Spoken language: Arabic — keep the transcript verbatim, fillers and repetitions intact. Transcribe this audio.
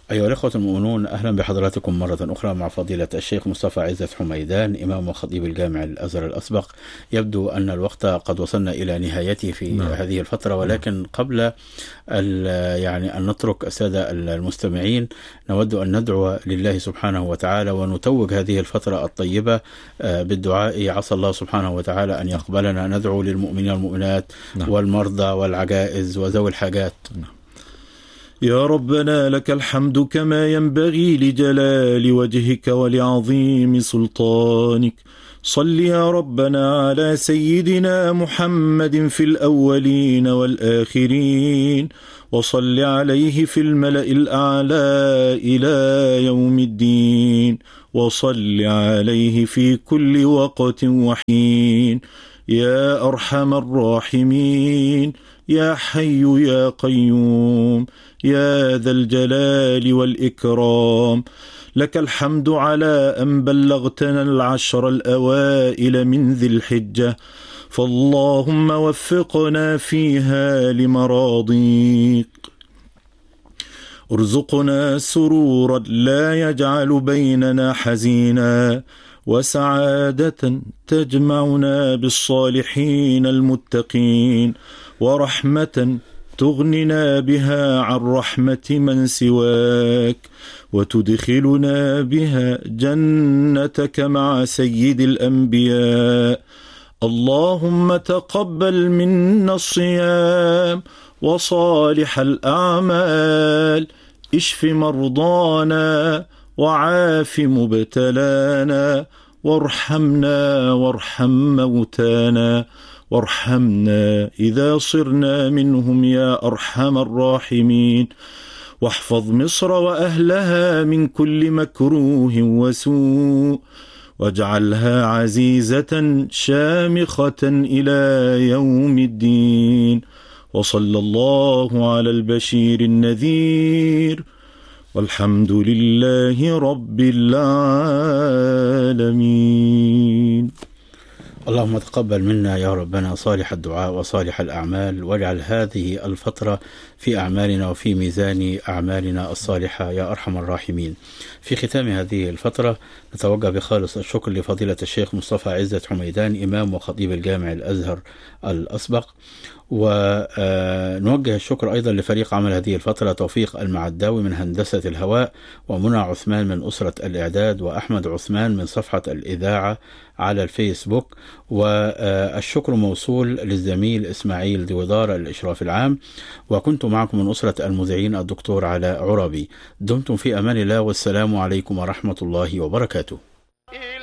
أيها الأخوة المؤمنون، أهلا بحضراتكم مرة أخرى مع فضيلة الشيخ مصطفى عزت حميدان، إمام وخطيب الجامع الأزهر الأسبق. يبدو أن الوقت قد وصلنا إلى نهايته في نعم. هذه الفترة، ولكن قبل يعني أن نترك السادة المستمعين نود أن ندعو لله سبحانه وتعالى ونتوج هذه الفترة الطيبة بالدعاء. عسى الله سبحانه وتعالى أن يقبلنا. ندعو للمؤمنين والمؤمنات نعم. والمرضى والعجائز وذوي الحاجات. نعم. يا ربنا لك الحمد كما ينبغي لجلال وجهك ولعظيم سلطانك. صل يا ربنا على سيدنا محمد في الأولين والآخرين، وصل عليه في الملأ الأعلى إلى يوم الدين، وصل عليه في كل وقت وحين يا أرحم الراحمين، يا حي يا قيوم، يا ذا الجلال والإكرام. لك الحمد على أن بلغتنا العشر الأوائل من ذي الحجة، فاللهم وفقنا فيها لمراضيك. ارزقنا سرورا لا يجعل بيننا حزينا، وسعادة تجمعنا بالصالحين المتقين، ورحمة تغننا بها عن رحمة من سواك، وتدخلنا بها جنتك مع سيد الأنبياء. اللهم تقبل منا الصيام وصالح الأعمال، اشف مرضانا وعاف مبتلانا، وارحمنا وارحم موتانا، وارحمنا إذا صرنا منهم يا أرحم الراحمين. واحفظ مصر وأهلها من كل مكروه وسوء، واجعلها عزيزة شامخة إلى يوم الدين. وصلى الله على البشير النذير، والحمد لله رب العالمين. اللهم تقبل منا يا ربنا صالح الدعاء وصالح الأعمال، واجعل هذه الفترة في أعمالنا وفي ميزان أعمالنا الصالحة يا أرحم الراحمين. في ختام هذه الفترة نتوجه بخالص الشكر لفضيلة الشيخ مصطفى عزت حميدان، إمام وخطيب الجامع الأزهر الأسبق، ونوجه الشكر أيضا لفريق عمل هذه الفترة: توفيق المعداوي من هندسة الهواء، ومنى عثمان من أسرة الإعداد، وأحمد عثمان من صفحة الإذاعة على الفيسبوك. والشكر موصول للزميل إسماعيل دويدار الإشراف العام. وكنت معكم من أسرة المذيعين الدكتور علاء عرابي. دمتم في أمان الله، والسلام عليكم ورحمة الله وبركاته.